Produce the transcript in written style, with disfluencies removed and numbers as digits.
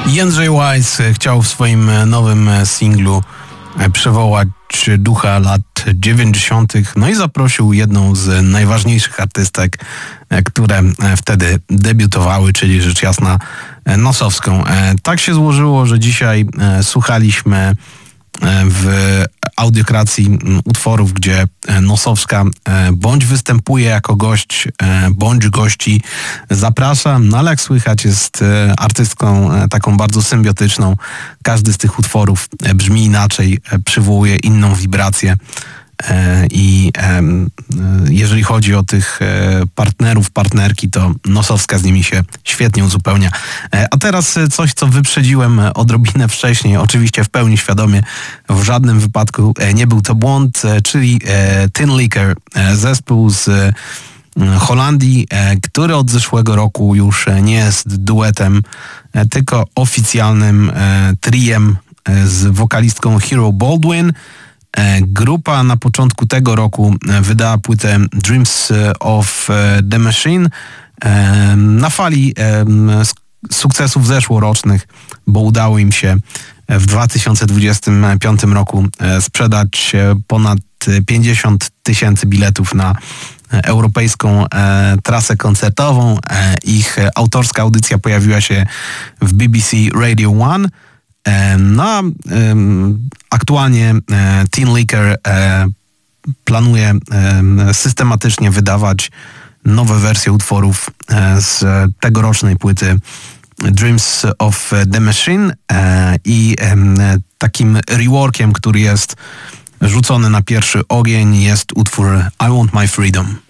Jędrzej Wise chciał w swoim nowym singlu przywołać ducha lat 90., no i zaprosił jedną z najważniejszych artystek, które wtedy debiutowały, czyli rzecz jasna Nosowską. Tak się złożyło, że dzisiaj słuchaliśmy w audiokracji utworów, gdzie Nosowska bądź występuje jako gość, bądź gości zaprasza, no ale jak słychać jest artystką taką bardzo symbiotyczną. Każdy z tych utworów brzmi inaczej, przywołuje inną wibrację. I jeżeli chodzi o tych partnerów, partnerki, to Nosowska z nimi się świetnie uzupełnia. A teraz coś, co wyprzedziłem odrobinę wcześniej, oczywiście w pełni świadomie, w żadnym wypadku nie był to błąd, czyli Tin Licker, zespół z Holandii, który od zeszłego roku już nie jest duetem, tylko oficjalnym triem z wokalistką Hero Baldwin. Grupa na początku tego roku wydała płytę Dreams of the Machine na fali sukcesów zeszłorocznych, bo udało im się w 2025 roku sprzedać ponad 50 000 biletów na europejską trasę koncertową. Ich autorska audycja pojawiła się w BBC Radio 1. No, aktualnie Tin Licker planuje systematycznie wydawać nowe wersje utworów z tegorocznej płyty Dreams of the Machine i takim reworkiem, który jest rzucony na pierwszy ogień, jest utwór I Want My Freedom.